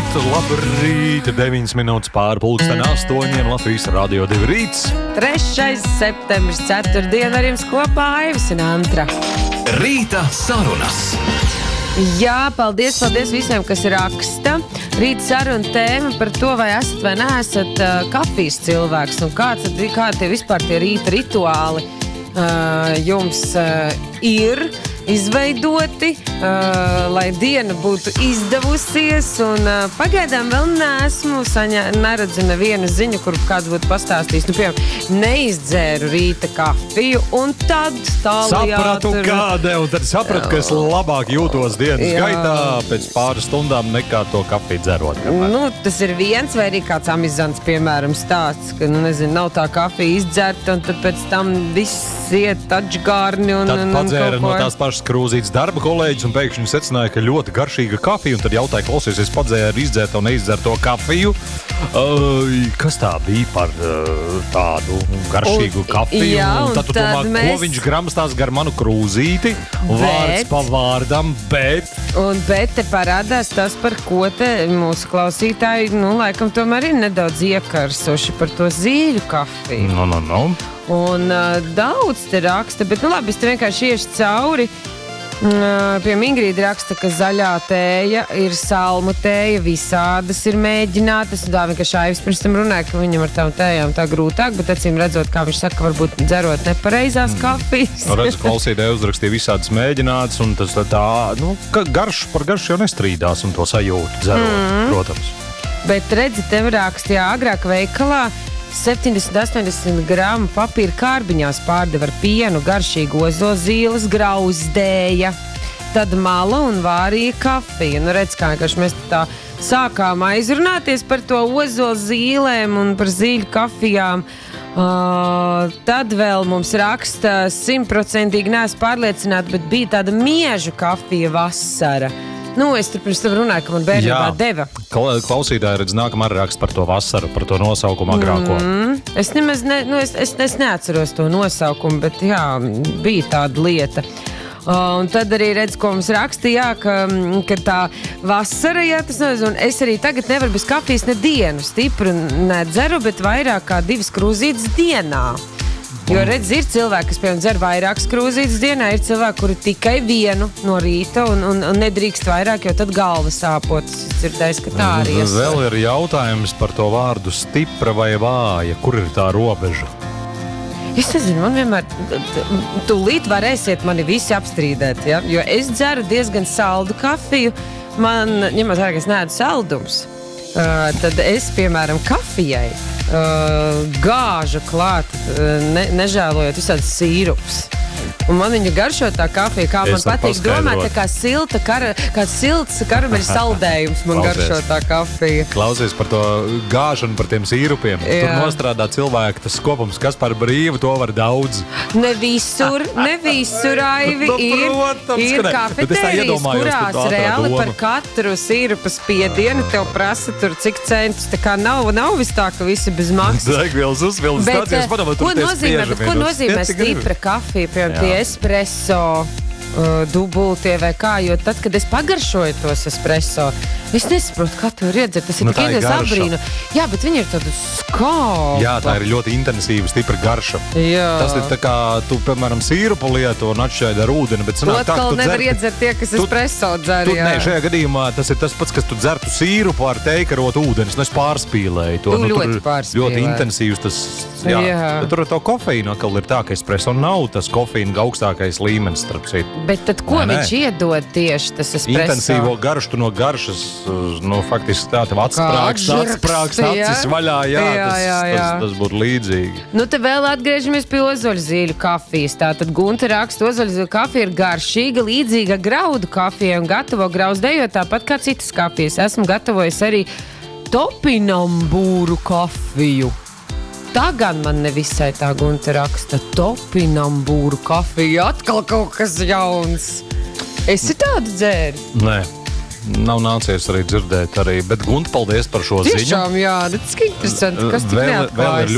Labrīt, 9 minūtes pāri pulksteni 8 Latvijas Radio 2 rīts. 3. septembris, 4. diena ar jums kopā Aivis un Antra. Rīta sarunas. Jā, paldies visiem, kas raksta. Rīta saruna tēma par to, vai esat vai neesat kafijas cilvēks un kādi vispār tie rīta rituāli jums ir izveidoti, lai diena būtu izdevusies, un pagaidām vēl neredzu nevienu ziņu, kur kāds būtu pastāstījis. Piemēram, neizdzēru rīta kafiju, un tad sapratu kādēļ, un tad sapratu, ka es labāk jūtos dienas gaitā pēc pāris stundām nekā to kafiju dzerot. Tas ir viens, vai arī kāds amizants, piemēram, stāsts, ka, nav tā kafija izdzerta, un tad pēc tam viss iet atžgārni, un tad padzēra no tās pašas krūzītes darba kolēģis, un pēkšņi secināja, ka ļoti garšīga kafija, un tad jautāja, klausies, es padzēru izdzerto un neizdzerto kafiju. Kas tā bija par tādu garšīgu kafiju? Un tad tu domā, ko viņš gramstās gar manu krūzīti, vārds pa vārdam, bet te parādās tas, par ko te mūsu klausītāji, laikam tomēr ir nedaudz iekarsoši par to zīļu kafiju. Un daudz te raksta, bet labi, es te vienkārši iešu cauri. Pie Ingrīda raksta, ka zaļā tēja ir salmu tēja, visādas ir mēģinātas. Tā vienkārši Aivis pirms tam runāja, ka viņam ar tām tējām tā grūtāk, bet acīm redzot, kā viņš saka, varbūt dzerot nepareizās kafijas. Redz, klausītāji uzrakstīja visādas mēģinātas, un tas tā, garš par garšu jau nestrīdās, un to sajūtu dzerot, protams. Bet redzi, tev rakstījā agrāk veikalā 70-80 gramu papīra kārbiņās pārdeva ar pienu, garšīgu ozozīles, grauzdēja, tad mala un vārīja kafiju. Redz, kā mēs tā sākām aizrunāties par to ozozīlēm un par zīļu kafijām. Tad vēl mums raksta 100% neesmu pārliecināta, bet bija tāda miežu kafija vasara. Es tur pirms tam runāju, ka man bērnībā deva. Klausītāji redz nākamā raksta par to vasaru, par to nosaukumu agrāko. Es neatceros to nosaukumu, bet bija tāda lieta. Un tad arī redz, ko mums rakstīja, ka tā vasara, un es arī tagad nevaru bez kafijas dienu stipru nedzeru, bet vairāk kā 2 krūzītes dienā. Jo, redz, ir cilvēki, kas, piemēram, dzer vairākas krūzītes dienā, ir cilvēki, kuri tikai vienu no rīta un nedrīkst vairāk, jo tad galva sāpot. Es dzirdēju, ka tā arī ir. Vēl ir jautājums par to vārdu stipra vai vāja. Kur ir tā robeža? Es nezinu, man vienmēr tūlīt varēsiet mani visi apstrīdēt, jo es dzeru diezgan saldu kafiju. Man, ņemot vērā, ka es neēdu saldums, tad es, piemēram, kafijai gāžu klāt, nežēlojot visādas sīrups. Un man viņa garšo tā kafija, kā man patīk domāt, tā kā silts karameļu saldējums man garšo tā kafija. Klausies par to gāžanu, par tiem sīrupiem. Tur nostrādā cilvēki, tas kopums, kas par brīvu, to var daudz. Ne visur, Aivi, ir kafetērijas, kurās reāli par katru sīrupa spiedienu tev prasa tur cik centus. Tā kā nav vis tā, ka visi bez maksas. Degvielas uzvildes stācijas, padomā, tur tie spiežami. Ko nozīmē stipra kafija, piemēram, tie espresso dubultie vai kā, jo tad, kad es pagaršoju tos espresso, es nesaprotu, kā to iedzert. Tas ir tikai sabrīnu. Jā, bet viņi ir tādu skābu. Jā, tā ir ļoti intensīva, stipra garša. Jā. Tas ir tā kā tu, piemēram, sīrupu lietu un atšķaidi ar ūdeni, bet sanāk tā, ka tu nevar iedzert tie, kas espresso dzer. Nē, šajā gadījumā tas ir tas pats, kas tu dzertu sīrupu ar teikarot ūdenis. Es pārspīlēju to. Ļoti pārspīlēju. Ļoti intensīvs tas. Jā. Tur ar to kofeīnu atkal ir tā, ka espresso nav tas kofeīna augstākais līmenis, starp citu. Bet tad ko viņš iedod tieši tas espresso? Intensīvo garšu, tu no garšas, faktiski tā tev atsprākst acis vaļā, tas būtu līdzīgi. Te vēl atgriežamies pie ozoļzīļu kafijas. Tātad Gunta raksta, ozoļzīļu kafija ir garšīga, līdzīga graudu kafija un gatavo grauzdējot tāpat kā citas kafijas. Esmu gatavojis arī topinambūru kafiju. Tā gan man nevisai tā Gunta raksta. Topinambūru kafija, atkal kaut kas jauns. Esi tādu dzēri? Nē, nav nācies arī dzirdēt arī, bet Gunta, paldies par šo ziņu. Tiešām, jā, tas ir interesanti, kas tik neatklājas.